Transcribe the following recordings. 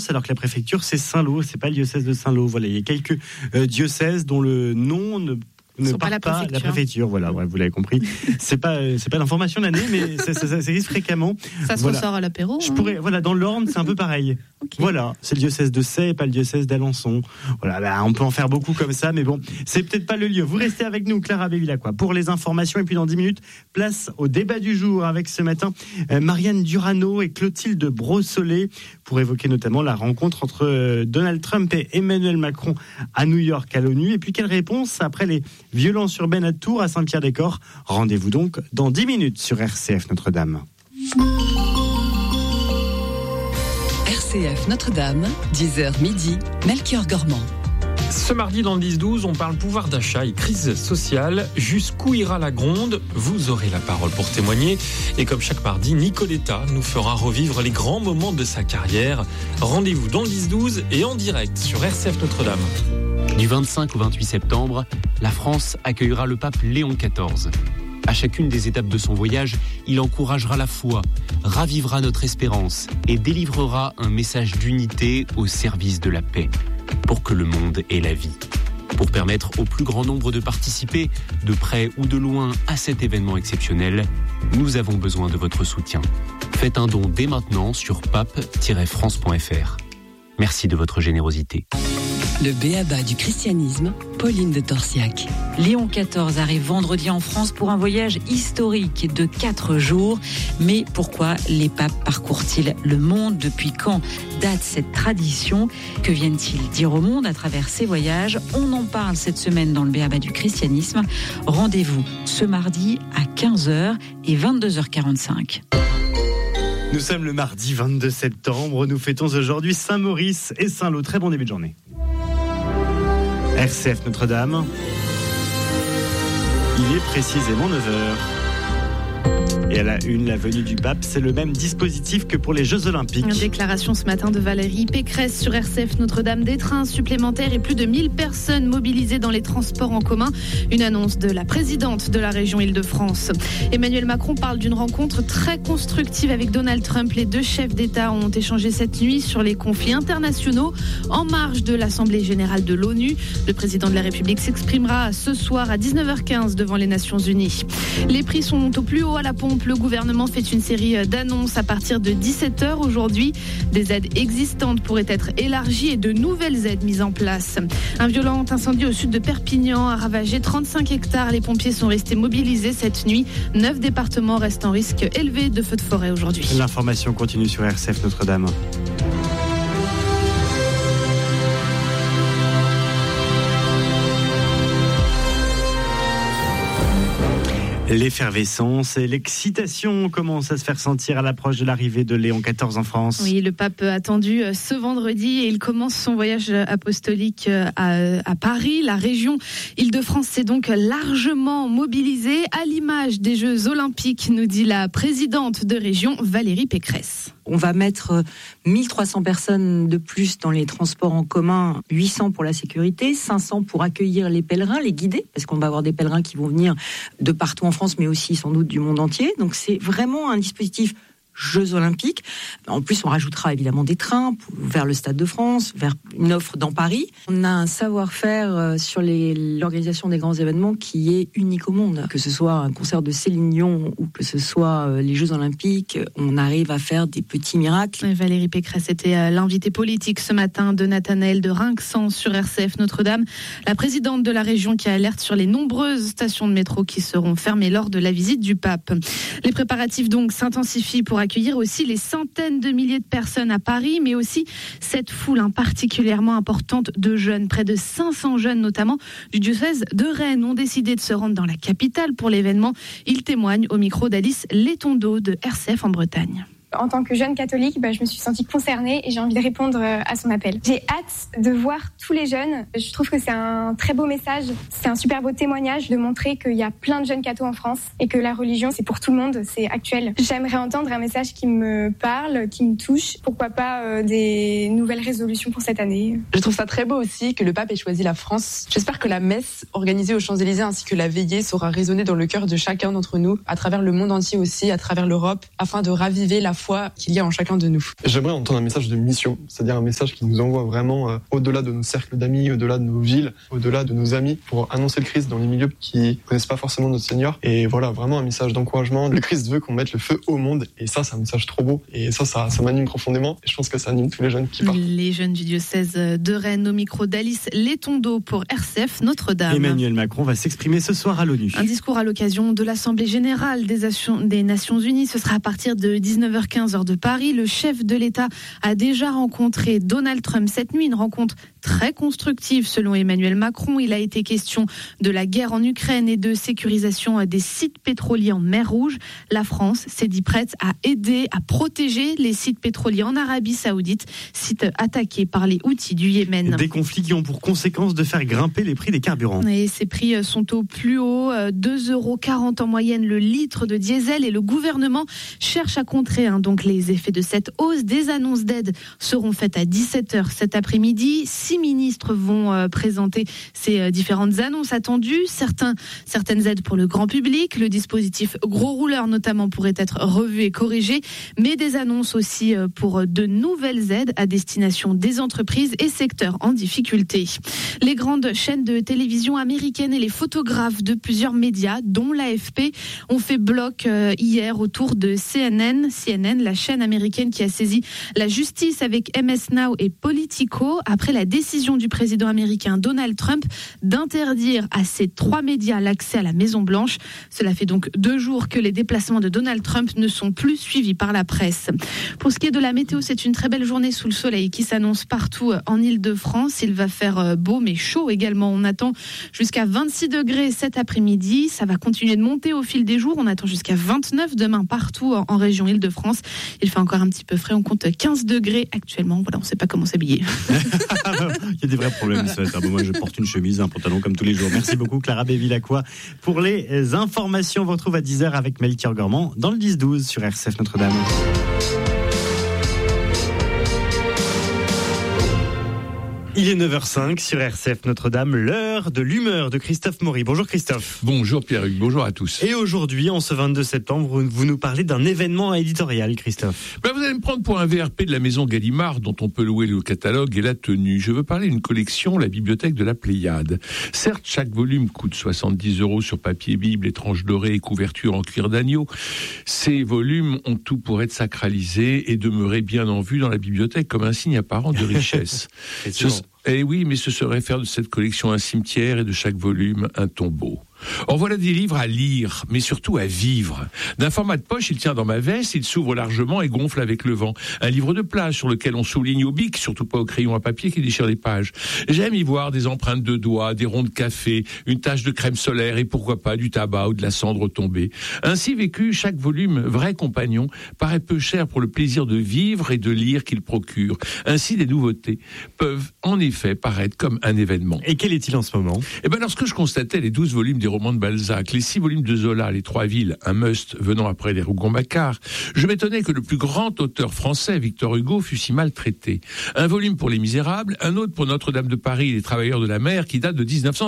France, alors que la préfecture, c'est Saint-Lô, c'est pas le diocèse de Saint-Lô. Voilà, il y a quelques diocèses dont le nom ne part pas la préfecture. Voilà, ouais, vous l'avez compris. C'est pas l'information de l'année, mais ça existe fréquemment. Ça se ressort à l'apéro. Dans l'Orne, c'est un peu pareil. Okay. Voilà, c'est le diocèse de Sey et pas le diocèse d'Alençon. Voilà, on peut en faire beaucoup comme ça, mais bon, c'est peut-être pas le lieu. Vous restez avec nous, Clara Bévillacqua, pour les informations. Et puis dans 10 minutes, place au débat du jour avec ce matin Marianne Durano et Clotilde Brossolet pour évoquer notamment la rencontre entre Donald Trump et Emmanuel Macron à New York, à l'ONU. Et puis quelle réponse après les violences urbaines à Tours, à Saint-Pierre-des-Corps. Rendez-vous donc dans 10 minutes sur RCF Notre-Dame. RCF Notre-Dame, 10h midi, Melchior Gormand. Ce mardi dans le 10-12, on parle pouvoir d'achat et crise sociale. Jusqu'où ira la gronde ? Vous aurez la parole pour témoigner. Et comme chaque mardi, Nicoletta nous fera revivre les grands moments de sa carrière. Rendez-vous dans le 10-12 et en direct sur RCF Notre-Dame. Du 25 au 28 septembre, la France accueillera le pape Léon XIV. À chacune des étapes de son voyage, il encouragera la foi, ravivera notre espérance et délivrera un message d'unité au service de la paix, pour que le monde ait la vie. Pour permettre au plus grand nombre de participer, de près ou de loin, à cet événement exceptionnel, nous avons besoin de votre soutien. Faites un don dès maintenant sur pape-france.fr. Merci de votre générosité. Le b.a.-ba du christianisme, Pauline de Torsiac. Léon XIV arrive vendredi en France pour un voyage historique de 4 jours. Mais pourquoi les papes parcourent-ils le monde ? Depuis quand date cette tradition ? Que viennent-ils dire au monde à travers ces voyages ? On en parle cette semaine dans le b.a.-ba du christianisme. Rendez-vous ce mardi à 15h et 22h45. Nous sommes le mardi 22 septembre. Nous fêtons aujourd'hui Saint-Maurice et Saint-Lô. Très bon début de journée. RCF Notre-Dame. Il est précisément 9h. Et à la une, la venue du pape, c'est le même dispositif que pour les Jeux Olympiques. Une déclaration ce matin de Valérie Pécresse sur RCF Notre-Dame. Des trains supplémentaires et plus de 1000 personnes mobilisées dans les transports en commun. Une annonce de la présidente de la région Île-de-France. Emmanuel Macron parle d'une rencontre très constructive avec Donald Trump. Les deux chefs d'État ont échangé cette nuit sur les conflits internationaux en marge de l'Assemblée générale de l'ONU. Le président de la République s'exprimera ce soir à 19h15 devant les Nations Unies. Les prix sont au plus haut à la pompe. Le gouvernement fait une série d'annonces à partir de 17h aujourd'hui. Des aides existantes pourraient être élargies et de nouvelles aides mises en place. Un violent incendie au sud de Perpignan a ravagé 35 hectares. Les pompiers sont restés mobilisés cette nuit. 9 départements restent en risque élevé de feux de forêt aujourd'hui. L'information continue sur RCF Notre-Dame. L'effervescence et l'excitation commencent à se faire sentir à l'approche de l'arrivée de Léon XIV en France. Oui, le pape attendu ce vendredi et il commence son voyage apostolique à Paris. La région Île-de-France s'est donc largement mobilisée à l'image des Jeux Olympiques, nous dit la présidente de région Valérie Pécresse. On va mettre 1300 personnes de plus dans les transports en commun, 800 pour la sécurité, 500 pour accueillir les pèlerins, les guider, parce qu'on va avoir des pèlerins qui vont venir de partout en France, mais aussi sans doute du monde entier. Donc c'est vraiment un dispositif Jeux Olympiques. En plus, on rajoutera évidemment des trains vers le Stade de France, vers une offre dans Paris. On a un savoir-faire sur l'organisation des grands événements qui est unique au monde. Que ce soit un concert de Céline Dion ou que ce soit les Jeux Olympiques, on arrive à faire des petits miracles. Valérie Pécresse était l'invitée politique ce matin de Nathanaël de Rinxan sur RCF Notre-Dame. La présidente de la région qui alerte sur les nombreuses stations de métro qui seront fermées lors de la visite du pape. Les préparatifs donc s'intensifient pour accueillir aussi les centaines de milliers de personnes à Paris, mais aussi cette foule particulièrement importante de jeunes. Près de 500 jeunes, notamment du diocèse de Rennes, ont décidé de se rendre dans la capitale pour l'événement. Ils témoignent au micro d'Alice Letondeau de RCF en Bretagne. En tant que jeune catholique, je me suis sentie concernée et j'ai envie de répondre à son appel. J'ai hâte de voir tous les jeunes. Je trouve que c'est un très beau message. C'est un super beau témoignage de montrer qu'il y a plein de jeunes cathos en France et que la religion, c'est pour tout le monde, c'est actuel. J'aimerais entendre un message qui me parle, qui me touche. Pourquoi pas des nouvelles résolutions pour cette année. Je trouve ça très beau aussi que le pape ait choisi la France. J'espère que la messe organisée aux Champs-Élysées ainsi que la veillée saura résonner dans le cœur de chacun d'entre nous, à travers le monde entier aussi, à travers l'Europe, afin de raviver la foi foi qu'il y a en chacun de nous. J'aimerais entendre un message de mission, c'est-à-dire un message qui nous envoie vraiment au-delà de nos cercles d'amis, au-delà de nos villes, au-delà de nos amis, pour annoncer le Christ dans les milieux qui ne connaissent pas forcément notre Seigneur. Et voilà, vraiment un message d'encouragement. Le Christ veut qu'on mette le feu au monde, et ça, c'est un message trop beau. Et ça m'anime profondément, et je pense que ça anime tous les jeunes qui partent. Les jeunes du diocèse de Rennes, au micro d'Alice Létondo pour RCF Notre-Dame. Emmanuel Macron va s'exprimer ce soir à l'ONU. Un discours à l'occasion de l'Assemblée Générale des Nations Unies. Ce sera à partir de 19h15 heure de Paris. Le chef de l'État a déjà rencontré Donald Trump cette nuit. Une rencontre très constructive selon Emmanuel Macron. Il a été question de la guerre en Ukraine et de sécurisation des sites pétroliers en mer Rouge. La France s'est dit prête à aider, à protéger les sites pétroliers en Arabie Saoudite, sites attaqués par les Houthis du Yémen. Des conflits qui ont pour conséquence de faire grimper les prix des carburants. Et ces prix sont au plus haut, 2,40 € en moyenne le litre de diesel, et le gouvernement cherche à contrer donc les effets de cette hausse. Des annonces d'aide seront faites à 17h cet après-midi. 6 ministres vont présenter ces différentes annonces attendues. Certaines aides pour le grand public, le dispositif gros rouleur notamment pourrait être revu et corrigé, mais des annonces aussi pour de nouvelles aides à destination des entreprises et secteurs en difficulté. Les grandes chaînes de télévision américaines et les photographes de plusieurs médias, dont l'AFP, ont fait bloc hier autour de CNN, la chaîne américaine qui a saisi la justice avec MS Now et Politico après la décision du président américain Donald Trump d'interdire à ces 3 médias l'accès à la Maison-Blanche. Cela fait donc 2 jours que les déplacements de Donald Trump ne sont plus suivis par la presse. Pour ce qui est de la météo, c'est une très belle journée sous le soleil qui s'annonce partout en Île-de-France. Il va faire beau mais chaud également. On attend jusqu'à 26 degrés cet après-midi. Ça va continuer de monter au fil des jours. On attend jusqu'à 29 demain partout en région Île-de-France. Il fait encore un petit peu frais. On compte 15 degrés actuellement. Voilà, on ne sait pas comment s'habiller. Il y a des vrais problèmes. Moi, je porte une chemise, un pantalon comme tous les jours. Merci beaucoup, Clara Bévilacqua, pour les informations. On vous retrouve à 10h avec Melchior Gormand dans le 10-12 sur RCF Notre-Dame. Il est 9h05 sur RCF Notre-Dame, l'heure de l'humeur de Christophe Maury. Bonjour Christophe. Bonjour Pierre-Hugues, bonjour à tous. Et aujourd'hui, en ce 22 septembre, vous nous parlez d'un événement éditorial, Christophe. Vous allez me prendre pour un VRP de la maison Gallimard, dont on peut louer le catalogue et la tenue. Je veux parler d'une collection, la bibliothèque de la Pléiade. Certes, chaque volume coûte 70 € sur papier Bible, étrange doré et couverture en cuir d'agneau. Ces volumes ont tout pour être sacralisés et demeurer bien en vue dans la bibliothèque comme un signe apparent de richesse. Eh oui, mais ce serait faire de cette collection un cimetière et de chaque volume un tombeau. Or voilà des livres à lire, mais surtout à vivre. D'un format de poche, il tient dans ma veste, il s'ouvre largement et gonfle avec le vent. Un livre de plage sur lequel on souligne au bic, surtout pas au crayon à papier qui déchire les pages. J'aime y voir des empreintes de doigts, des ronds de café, une tache de crème solaire et pourquoi pas du tabac ou de la cendre tombée. Ainsi vécu, chaque volume, vrai compagnon, paraît peu cher pour le plaisir de vivre et de lire qu'il procure. Ainsi, des nouveautés peuvent en effet paraître comme un événement. Et quel est-il en ce moment ? Lorsque je constatais les 12 volumes des romans de Balzac, les 6 volumes de Zola, les 3 villes, un must venant après les Rougon-Macquart, je m'étonnais que le plus grand auteur français, Victor Hugo, fût si mal traité. Un volume pour Les Misérables, un autre pour Notre-Dame de Paris et les Travailleurs de la mer, qui date de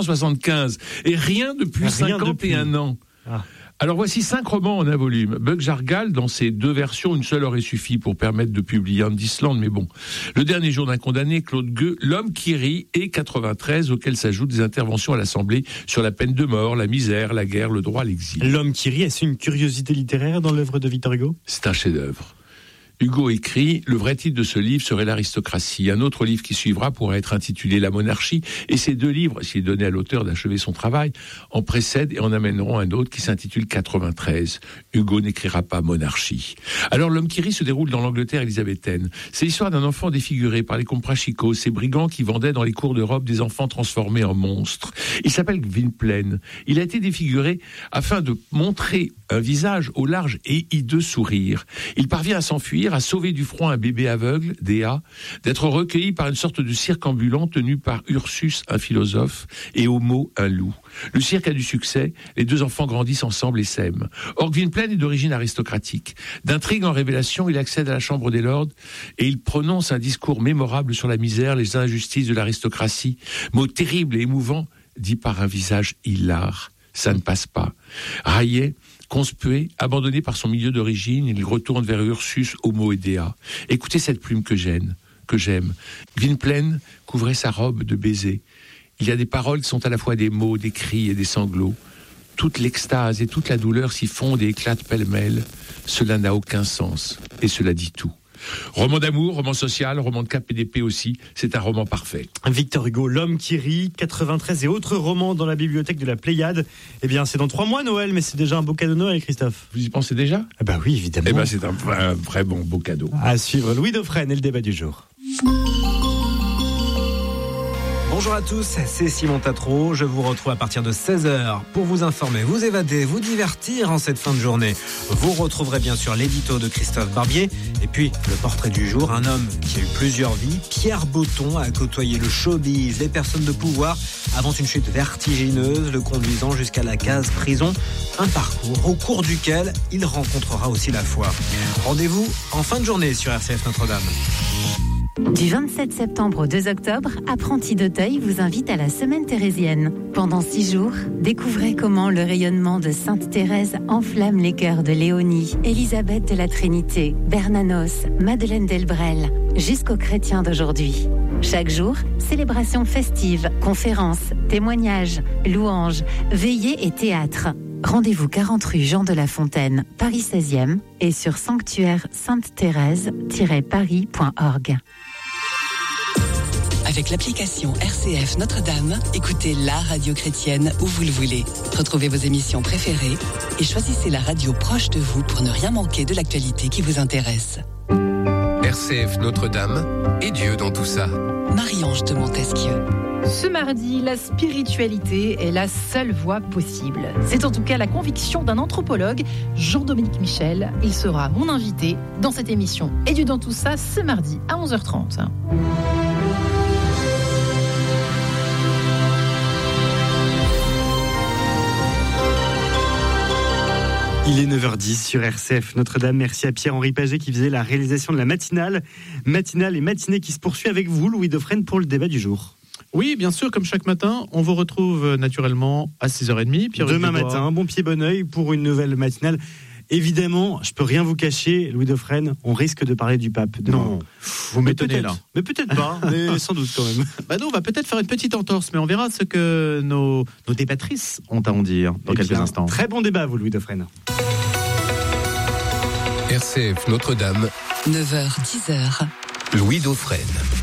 1975. Et rien depuis 51 ans. Ah. Alors voici 5 romans en un volume. Bug Jargal, dans ses 2 versions, une seule aurait suffi pour permettre de publier un d'Islande, mais bon. Le dernier jour d'un condamné, Claude Gueux, L'homme qui rit et 93, auxquels s'ajoutent des interventions à l'Assemblée sur la peine de mort, la misère, la guerre, le droit à l'exil. L'homme qui rit, est-ce une curiosité littéraire dans l'œuvre de Victor Hugo ? C'est un chef-d'œuvre. Hugo écrit « Le vrai titre de ce livre serait l'aristocratie ». Un autre livre qui suivra pourrait être intitulé « La monarchie ». Et ces 2 livres, s'il donnait à l'auteur d'achever son travail, en précèdent et en amèneront un autre qui s'intitule 93. Hugo n'écrira pas « monarchie ». Alors L'homme qui rit se déroule dans l'Angleterre élisabéthaine. C'est l'histoire d'un enfant défiguré par les comprachicos, ces brigands qui vendaient dans les cours d'Europe des enfants transformés en monstres. Il s'appelle Gwynplaine. Il a été défiguré afin de montrer un visage au large et hideux sourire. Il parvient à s'enfuir, à sauver du front un bébé aveugle, Déa, d'être recueilli par une sorte de cirque ambulant tenu par Ursus, un philosophe, et Homo, un loup. Le cirque a du succès, les 2 enfants grandissent ensemble et s'aiment. Or Gwynplaine est d'origine aristocratique. D'intrigue en révélation, il accède à la Chambre des Lords et il prononce un discours mémorable sur la misère, les injustices de l'aristocratie, mot terrible et émouvant, dit par un visage hilar. Ça ne passe pas. Raillet conspué, abandonné par son milieu d'origine, il retourne vers Ursus Homo Edea. Écoutez cette plume que j'aime. Gwynplaine couvrait sa robe de baisers. Il y a des paroles qui sont à la fois des mots, des cris et des sanglots. Toute l'extase et toute la douleur s'y fondent et éclatent pêle-mêle. Cela n'a aucun sens, et cela dit tout. Roman d'amour, roman social, roman de cap et d'épée aussi, c'est un roman parfait. Victor Hugo, L'homme qui rit, 93 et autres romans dans la bibliothèque de la Pléiade. Eh bien, c'est dans 3 mois Noël, mais c'est déjà un beau cadeau de Noël, Christophe. Vous y pensez déjà ? Eh ben oui, évidemment. Eh ben c'est un vrai beau cadeau. À suivre, Louis Dauphren et le débat du jour. Bonjour à tous, c'est Simon Tatro. Je vous retrouve à partir de 16h pour vous informer, vous évader, vous divertir en cette fin de journée. Vous retrouverez bien sûr l'édito de Christophe Barbier et puis le portrait du jour, un homme qui a eu plusieurs vies. Pierre Botton a côtoyé le showbiz, les personnes de pouvoir avant une chute vertigineuse le conduisant jusqu'à la case prison. Un parcours au cours duquel il rencontrera aussi la foi. Rendez-vous en fin de journée sur RCF Notre-Dame. Du 27 septembre au 2 octobre, Apprentis d'Auteuil vous invite à la Semaine thérésienne. Pendant 6 jours, découvrez comment le rayonnement de Sainte Thérèse enflamme les cœurs de Léonie, Élisabeth de la Trinité, Bernanos, Madeleine Delbrel, jusqu'aux chrétiens d'aujourd'hui. Chaque jour, célébrations festives, conférences, témoignages, louanges, veillées et théâtre. Rendez-vous 40 rue Jean de La Fontaine, Paris 16e et sur sanctuaire-sainte-thérèse-paris.org. Avec l'application RCF Notre-Dame, écoutez la radio chrétienne où vous le voulez. Retrouvez vos émissions préférées et choisissez la radio proche de vous pour ne rien manquer de l'actualité qui vous intéresse. RCF Notre-Dame et Dieu dans tout ça. Marie-Ange de Montesquieu. Ce mardi, la spiritualité est la seule voie possible. C'est en tout cas la conviction d'un anthropologue, Jean-Dominique Michel. Il sera mon invité dans cette émission. Et Dieu dans tout ça, ce mardi à 11h30. Il est 9h10 sur RCF Notre-Dame. Merci à Pierre-Henri Paget qui faisait la réalisation de la matinale et matinée qui se poursuit avec vous, Louis Dauphren, pour le débat du jour. Oui, bien sûr, comme chaque matin, on vous retrouve naturellement à 6h30. Demain matin, bon pied, bon oeil pour une nouvelle matinale. Évidemment, je peux rien vous cacher, Louis Dauphren, on risque de parler du pape demain. Non, vous m'étonnez là. Mais peut-être pas, mais sans doute quand même. Nous, on va peut-être faire une petite entorse, mais on verra ce que nos débattrices ont à en dire dans quelques instants. Très bon débat, vous, Louis Dauphren. RCF Notre-Dame. 9h-10h. Louis Dauphren.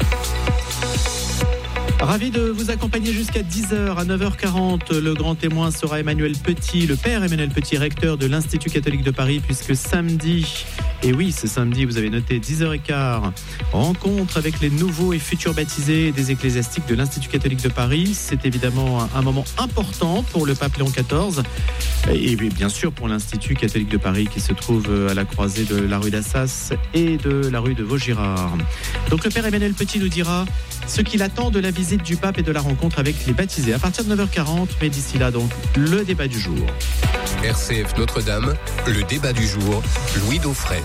Ravi de vous accompagner jusqu'à 10h. À 9h40, le grand témoin sera Emmanuel Petit, le père Emmanuel Petit, recteur de l'Institut catholique de Paris, puisque samedi, et oui, ce samedi, vous avez noté 10h15, rencontre avec les nouveaux et futurs baptisés des ecclésiastiques de l'Institut catholique de Paris. C'est évidemment un moment important pour le pape Léon XIV et bien sûr pour l'Institut catholique de Paris qui se trouve à la croisée de la rue d'Assas et de la rue de Vaugirard. Donc le père Emmanuel Petit nous dira ce qu'il attend de la visite du pape et de la rencontre avec les baptisés à partir de 9h40, mais d'ici là donc le débat du jour. RCF Notre-Dame, le débat du jour, Louis Dauphren.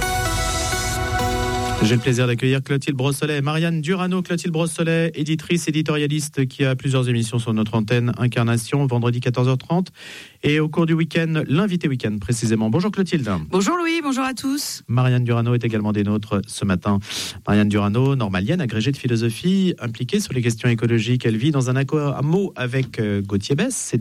J'ai le plaisir d'accueillir Clotilde Brossolet, Marianne Durano. Clotilde Brossolet, éditrice, éditorialiste qui a plusieurs émissions sur notre antenne Incarnation, vendredi 14h30. Et au cours du week-end, l'invité week-end précisément. Bonjour Clotilde. Bonjour Louis, bonjour à tous. Marianne Durano est également des nôtres ce matin. Marianne Durano, normalienne, agrégée de philosophie, impliquée sur les questions écologiques. Elle vit dans un hameau avec Gauthier Besse. C'est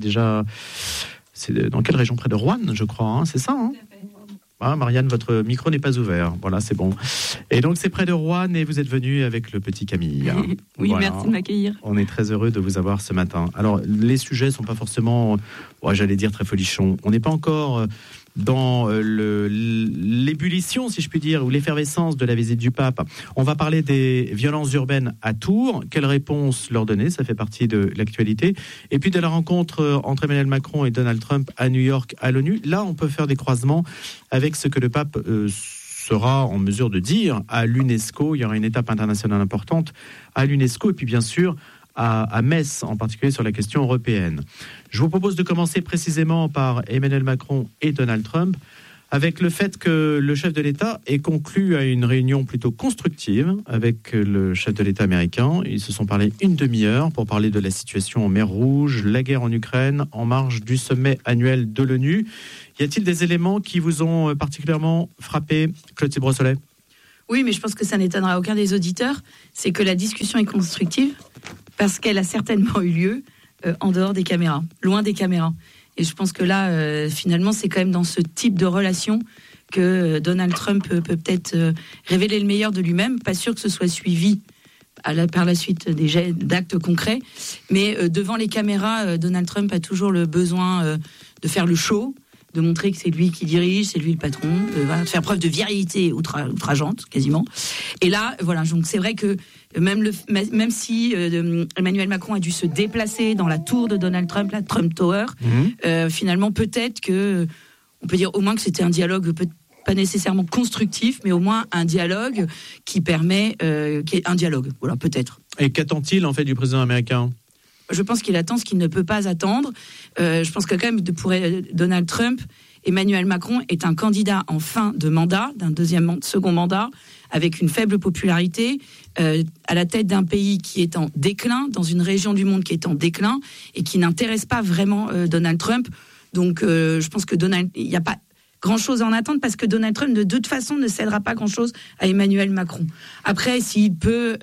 dans quelle région? Près de Roanne, je crois, hein, c'est ça, hein? Ah, Marianne, votre micro n'est pas ouvert. Voilà, c'est bon. Et donc, c'est près de Roanne et vous êtes venue avec le petit Camille. Oui, voilà. Merci de m'accueillir. On est très heureux de vous avoir ce matin. Alors, les sujets ne sont pas forcément, j'allais dire, très folichons. On n'est pas encore dans l'ébullition, si je puis dire, ou l'effervescence de la visite du pape. On va parler des violences urbaines à Tours. Quelle réponse leur donner? Ça fait partie de l'actualité. Et puis de la rencontre entre Emmanuel Macron et Donald Trump à New York, à l'ONU. Là, on peut faire des croisements avec ce que le pape sera en mesure de dire à l'UNESCO. Il y aura une étape internationale importante à l'UNESCO. Et puis, bien sûr, à Metz, en particulier sur la question européenne. Je vous propose de commencer précisément par Emmanuel Macron et Donald Trump, avec le fait que le chef de l'État ait conclu à une réunion plutôt constructive avec le chef de l'État américain. Ils se sont parlé une demi-heure pour parler de la situation en mer Rouge, la guerre en Ukraine, en marge du sommet annuel de l'ONU. Y a-t-il des éléments qui vous ont particulièrement frappé, Clotilde Brossolet ? Oui, mais je pense que ça n'étonnera aucun des auditeurs, c'est que la discussion est constructive parce qu'elle a certainement eu lieu en dehors des caméras, loin des caméras. Et je pense que là, finalement, c'est quand même dans ce type de relation que Donald Trump peut peut-être révéler le meilleur de lui-même. Pas sûr que ce soit suivi par la suite d'actes concrets. Mais devant les caméras, Donald Trump a toujours le besoin de faire le show, de montrer que c'est lui qui dirige, c'est lui le patron, de faire preuve de virilité outrageante, quasiment. Et là, voilà, donc c'est vrai que même si Emmanuel Macron a dû se déplacer dans la tour de Donald Trump, la Trump Tower, finalement, peut-être que, on peut dire au moins que c'était un dialogue pas nécessairement constructif, mais au moins un dialogue qui permet, qui est un dialogue, voilà, peut-être. Et qu'attend-il, en fait, du président américain ? Je pense qu'il attend ce qu'il ne peut pas attendre. Je pense que quand même, pour Donald Trump, Emmanuel Macron est un candidat en fin de mandat, second mandat, avec une faible popularité, à la tête d'un pays qui est en déclin, dans une région du monde qui est en déclin, et qui n'intéresse pas vraiment Donald Trump. Donc, je pense que il n'y a pas grand-chose à en attendre, parce que Donald Trump, de toute façon, ne cédera pas grand-chose à Emmanuel Macron. Après, s'il peut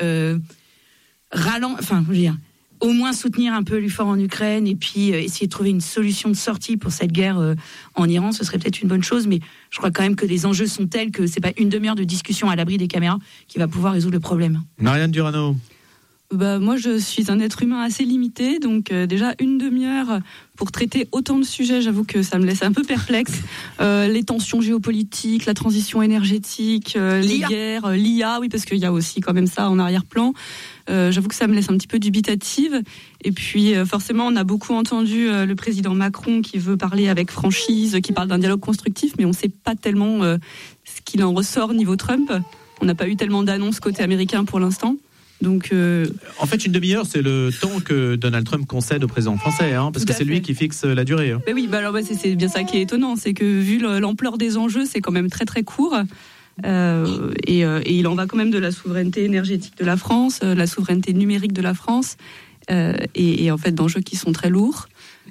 au moins soutenir un peu l'effort en Ukraine et puis essayer de trouver une solution de sortie pour cette guerre en Iran, ce serait peut-être une bonne chose, mais je crois quand même que les enjeux sont tels que c'est pas une demi-heure de discussion à l'abri des caméras qui va pouvoir résoudre le problème. Marianne Durano. Moi, je suis un être humain assez limité, donc déjà une demi-heure pour traiter autant de sujets, j'avoue que ça me laisse un peu perplexe. Les tensions géopolitiques, la transition énergétique, les guerres, l'IA, oui, parce qu'il y a aussi quand même ça en arrière-plan. J'avoue que ça me laisse un petit peu dubitative. Et puis, forcément, on a beaucoup entendu le président Macron qui veut parler avec franchise, qui parle d'un dialogue constructif, mais on ne sait pas tellement ce qu'il en ressort niveau Trump. On n'a pas eu tellement d'annonces côté américain pour l'instant. Donc, en fait, une demi-heure, c'est le temps que Donald Trump concède au président français, parce que c'est lui qui fixe la durée. Mais oui, c'est bien ça qui est étonnant, c'est que vu l'ampleur des enjeux, c'est quand même très très court. Et il en va quand même de la souveraineté énergétique de la France, la souveraineté numérique de la France, et en fait d'enjeux qui sont très lourds.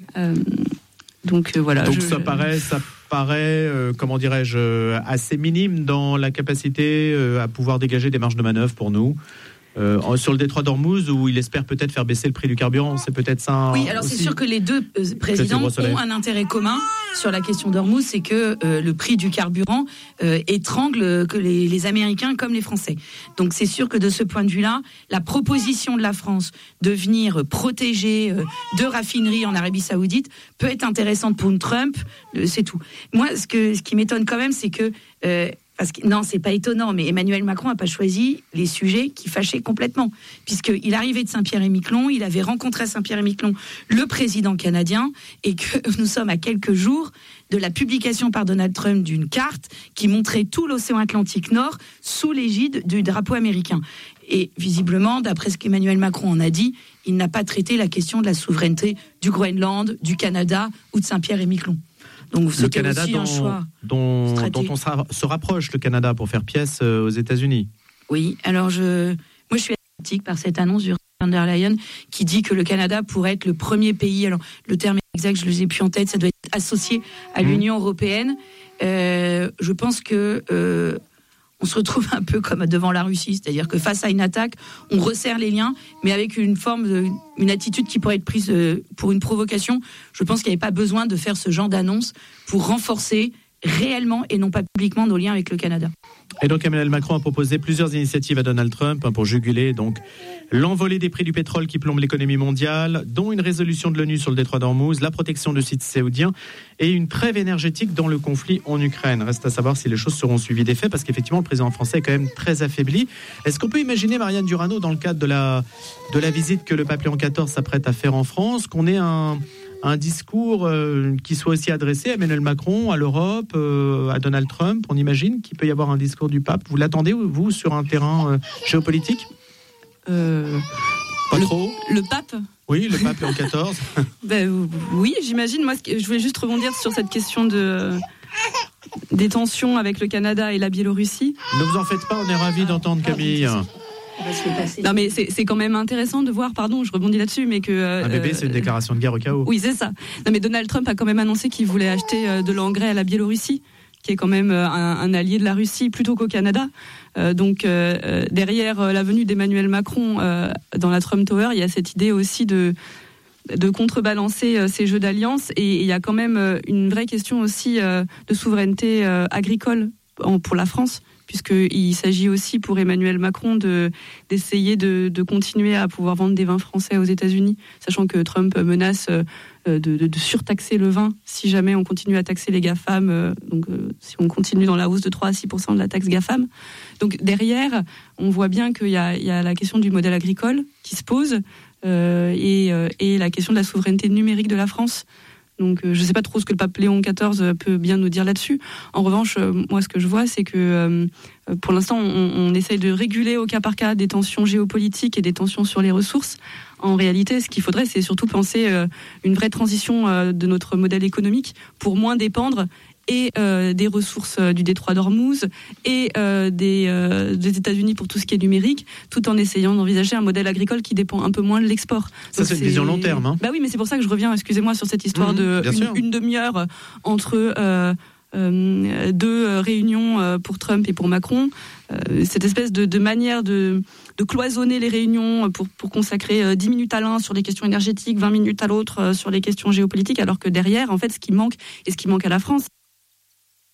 Donc voilà. Donc ça paraît, comment dirais-je, assez minime dans la capacité à pouvoir dégager des marges de manœuvre pour nous. Sur le détroit d'Ormuz, où il espère peut-être faire baisser le prix du carburant, c'est peut-être ça. Oui, alors aussi. C'est sûr que les deux présidents ont un intérêt commun sur la question d'Ormuz, c'est que le prix du carburant étrangle que les Américains comme les Français. Donc c'est sûr que de ce point de vue-là, la proposition de la France de venir protéger deux raffineries en Arabie Saoudite peut être intéressante pour Trump, c'est tout. Moi, ce qui m'étonne quand même, c'est que non, c'est pas étonnant, mais Emmanuel Macron n'a pas choisi les sujets qui fâchaient complètement. Puisqu'il arrivait de Saint-Pierre-et-Miquelon, il avait rencontré à Saint-Pierre-et-Miquelon le président canadien, et que nous sommes à quelques jours de la publication par Donald Trump d'une carte qui montrait tout l'océan Atlantique Nord sous l'égide du drapeau américain. Et visiblement, d'après ce qu'Emmanuel Macron en a dit, il n'a pas traité la question de la souveraineté du Groenland, du Canada ou de Saint-Pierre-et-Miquelon. Donc, le Canada aussi un choix dont on se rapproche, le Canada, pour faire pièce aux États-Unis. Oui, alors moi je suis sceptique par cette annonce du von der Leyen qui dit que le Canada pourrait être le premier pays, alors le terme exact je ne l'ai plus en tête, ça doit être associé à l'Union européenne. Je pense que on se retrouve un peu comme devant la Russie, c'est-à-dire que face à une attaque, on resserre les liens, mais avec une attitude qui pourrait être prise pour une provocation. Je pense qu'il n'y avait pas besoin de faire ce genre d'annonce pour renforcer réellement et non pas publiquement nos liens avec le Canada. Et donc Emmanuel Macron a proposé plusieurs initiatives à Donald Trump pour juguler donc l'envolée des prix du pétrole qui plombe l'économie mondiale, dont une résolution de l'ONU sur le détroit d'Ormuz, la protection de sites saoudiens et une trêve énergétique dans le conflit en Ukraine. Reste à savoir si les choses seront suivies des faits, parce qu'effectivement le président français est quand même très affaibli. Est-ce qu'on peut imaginer, Marianne Durano, dans le cadre de la visite que le pape Léon XIV s'apprête à faire en France, qu'on ait un discours qui soit aussi adressé à Emmanuel Macron, à l'Europe, à Donald Trump? On imagine qu'il peut y avoir un discours du pape. Vous l'attendez, vous, sur un terrain géopolitique? Pas trop. Le pape? Oui, le pape Léon XIV. Oui, j'imagine. Moi, je voulais juste rebondir sur cette question des tensions avec le Canada et la Biélorussie. Ne vous en faites pas, on est ravis d'entendre Camille. Non, mais c'est quand même intéressant de voir, pardon, je rebondis là-dessus, mais que... Un bébé, c'est une déclaration de guerre au cas où. Oui, c'est ça. Non, mais Donald Trump a quand même annoncé qu'il voulait acheter de l'engrais à la Biélorussie, qui est quand même un allié de la Russie, plutôt qu'au Canada. Donc, derrière la venue d'Emmanuel Macron dans la Trump Tower, il y a cette idée aussi de contrebalancer ces jeux d'alliance. Et il y a quand même une vraie question aussi de souveraineté agricole pour la France, puisqu'il s'agit aussi pour Emmanuel Macron d'essayer de continuer à pouvoir vendre des vins français aux États-Unis, sachant que Trump menace de surtaxer le vin si jamais on continue à taxer les GAFAM, si on continue dans la hausse de 3 à 6% de la taxe GAFAM. Donc derrière, on voit bien qu'il y a la question du modèle agricole qui se pose et la question de la souveraineté numérique de la France. Donc, je ne sais pas trop ce que le pape Léon XIV peut bien nous dire là-dessus. En revanche, moi, ce que je vois, c'est que pour l'instant, on essaye de réguler au cas par cas des tensions géopolitiques et des tensions sur les ressources. En réalité, ce qu'il faudrait, c'est surtout penser une vraie transition de notre modèle économique pour moins dépendre et des ressources du détroit d'Ormuz et des États-Unis pour tout ce qui est numérique, tout en essayant d'envisager un modèle agricole qui dépend un peu moins de l'export. Ça, c'est une vision long terme. Hein. Bah oui, mais c'est pour ça que je reviens, excusez-moi, sur cette histoire une demi-heure entre deux réunions pour Trump et pour Macron. Cette espèce de manière de cloisonner les réunions pour consacrer 10 minutes à l'un sur les questions énergétiques, 20 minutes à l'autre sur les questions géopolitiques, alors que derrière, en fait, ce qui manque et ce qui manque à la France,